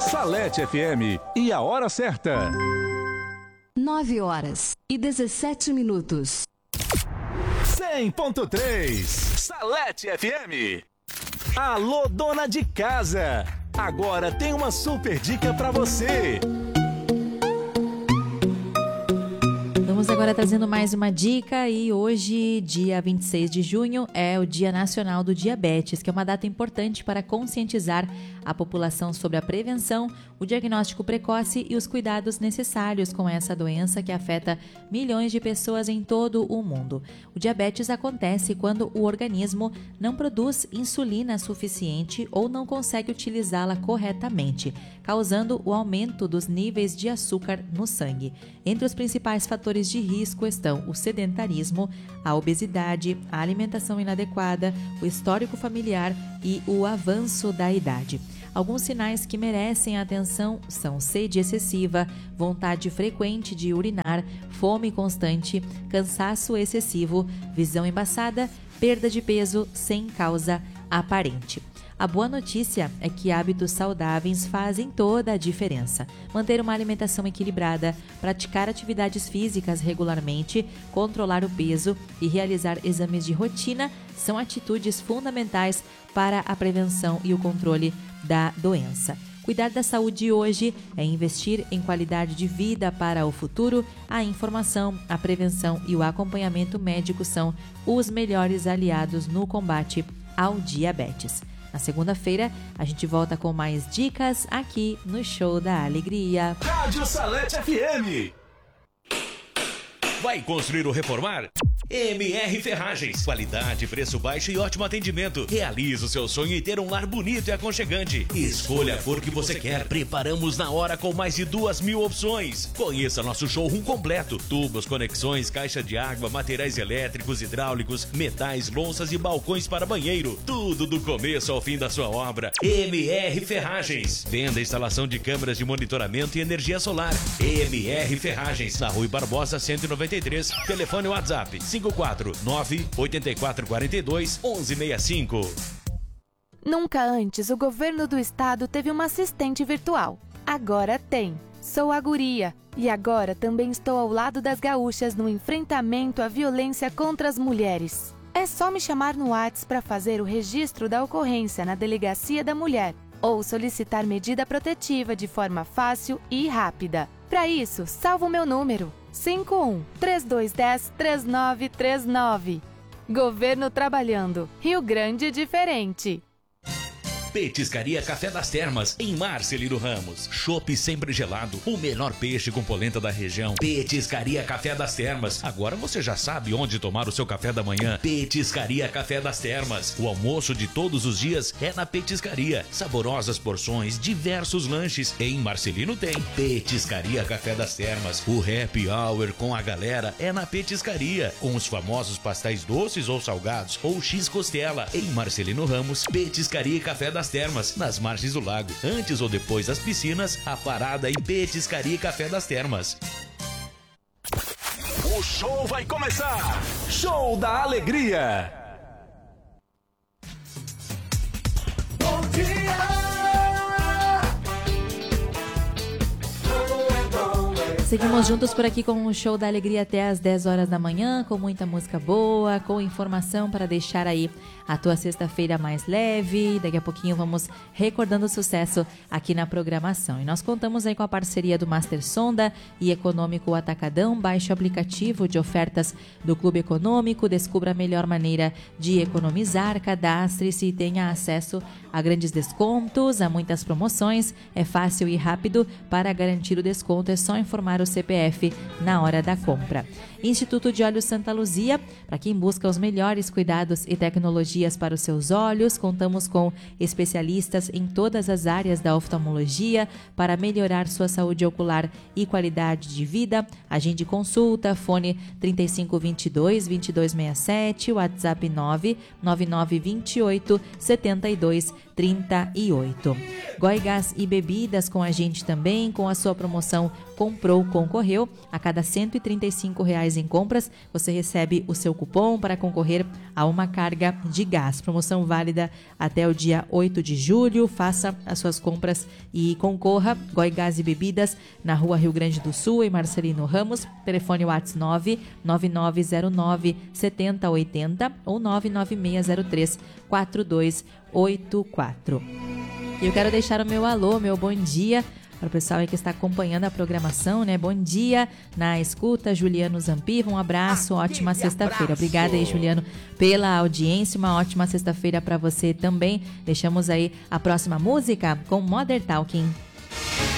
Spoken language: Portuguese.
Salete FM e a hora certa. 9h17. 100.3 Salete FM. Alô, dona de casa. Agora tem uma super dica pra você. Vamos agora trazendo mais uma dica e hoje, dia 26 de junho, é o Dia Nacional do Diabetes, que é uma data importante para conscientizar a população sobre a prevenção, o diagnóstico precoce e os cuidados necessários com essa doença que afeta milhões de pessoas em todo o mundo. O diabetes acontece quando o organismo não produz insulina suficiente ou não consegue utilizá-la corretamente, causando o aumento dos níveis de açúcar no sangue. Entre os principais fatores de risco estão o sedentarismo, a obesidade, a alimentação inadequada, o histórico familiar e o avanço da idade. Alguns sinais que merecem atenção são sede excessiva, vontade frequente de urinar, fome constante, cansaço excessivo, visão embaçada, perda de peso sem causa aparente. A boa notícia é que hábitos saudáveis fazem toda a diferença. Manter uma alimentação equilibrada, praticar atividades físicas regularmente, controlar o peso e realizar exames de rotina são atitudes fundamentais para a prevenção e o controle da doença. Cuidar da saúde hoje é investir em qualidade de vida para o futuro. A informação, a prevenção e o acompanhamento médico são os melhores aliados no combate ao diabetes. Na segunda-feira, a gente volta com mais dicas aqui no Show da Alegria. Rádio Salete FM. Vai construir ou reformar? MR Ferragens. Qualidade, preço baixo e ótimo atendimento. Realize o seu sonho e ter um lar bonito e aconchegante. Escolha a cor que você quer. Preparamos na hora com mais de 2.000 opções. Conheça nosso showroom completo. Tubos, conexões, caixa de água, materiais elétricos, hidráulicos, metais, louças e balcões para banheiro. Tudo do começo ao fim da sua obra. MR Ferragens. Venda e instalação de câmeras de monitoramento e energia solar. MR Ferragens. Na Rui Barbosa 193. Telefone WhatsApp 549-8442-1165. Nunca antes o governo do estado teve uma assistente virtual. Agora tem. Sou a Guria e agora também estou ao lado das gaúchas no enfrentamento à violência contra as mulheres. É só me chamar no WhatsApp para fazer o registro da ocorrência na Delegacia da Mulher ou solicitar medida protetiva de forma fácil e rápida. Para isso, salva o meu número. 51-3210-3939. Governo trabalhando. Rio Grande diferente. Petiscaria Café das Termas, em Marcelino Ramos. Chopp sempre gelado, o melhor peixe com polenta da região. Petiscaria Café das Termas. Agora você já sabe onde tomar o seu café da manhã. Petiscaria Café das Termas. O almoço de todos os dias é na Petiscaria. Saborosas porções, diversos lanches. Em Marcelino tem Petiscaria Café das Termas. O happy hour com a galera é na Petiscaria, com os famosos pastéis doces ou salgados ou x-costela. Em Marcelino Ramos, Petiscaria Café das Termas, nas margens do lago. Antes ou depois das piscinas, a parada em Petiscaria Café das Termas. O show vai começar. Show da Alegria. Bom dia. Seguimos juntos por aqui com o Show da Alegria até às 10 horas da manhã, com muita música boa, com informação para deixar aí a tua sexta-feira mais leve. Daqui a pouquinho vamos recordando o sucesso aqui na programação. E nós contamos aí com a parceria do Master Sonda e Econômico Atacadão. Baixe o aplicativo de ofertas do Clube Econômico, descubra a melhor maneira de economizar, cadastre-se e tenha acesso a grandes descontos, a muitas promoções. É fácil e rápido. Para garantir o desconto é só informar o CPF na hora da compra. Instituto de Olhos Santa Luzia, para quem busca os melhores cuidados e tecnologias para os seus olhos, contamos com especialistas em todas as áreas da oftalmologia para melhorar sua saúde ocular e qualidade de vida. Agende consulta, fone 3522-2267, WhatsApp 99928-7238. Goi Gás e Bebidas com a gente também, com a sua promoção Comprou, Concorreu. A cada R$ 135 em compras, você recebe o seu cupom para concorrer a uma carga de gás. Promoção válida até o dia 8 de julho. Faça as suas compras e concorra. Goi Gás e Bebidas, na Rua Rio Grande do Sul, em Marcelino Ramos. Telefone WhatsApp 99909-7080 ou 99603-4284. E eu quero deixar o meu alô, meu bom dia para o pessoal aí que está acompanhando a programação, né? Bom dia na escuta, Juliano Zampiva, um abraço, ótima sexta-feira. Obrigada aí, Juliano, pela audiência, uma ótima sexta-feira para você também. Deixamos aí a próxima música com Modern Talking.